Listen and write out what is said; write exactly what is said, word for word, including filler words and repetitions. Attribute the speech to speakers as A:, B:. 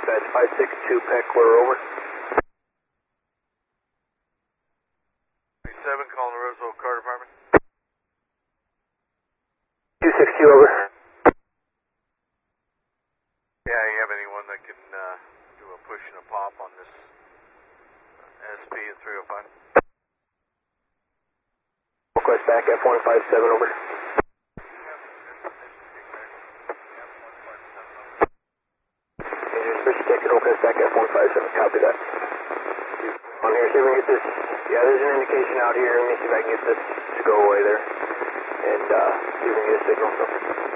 A: dispatch five six two, Peck, quarter over.
B: seven, calling the Roseville Car Department.
A: two six two, over.
B: Yeah, you have anyone that can uh, do a push and a pop on this uh, S P at three oh five?
A: Request back F one five seven, over. Ticket, request back F one five seven, copy that. On here, see if we can get this, yeah, there's an indication out here, let me see if I can get this to go away there, and uh, see if we can get a signal.